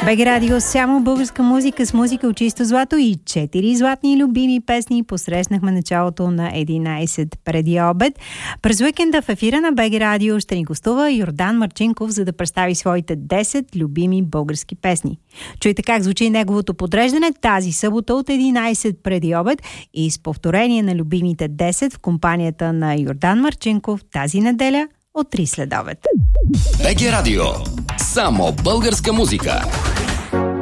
БГ Радио, само българска музика с музика от чисто злато и 4 златни любими песни. Посрещнахме началото на 11 преди обед. През уикенда в ефира на БГ Радио ще ни гостува Йордан Марчинков, за да представи своите 10 любими български песни. Чуйте как звучи неговото подреждане тази събота от 11 преди обед и с повторение на любимите 10 в компанията на Йордан Марчинков тази неделя от 3 след обед. БГ Радио. Само българска музика.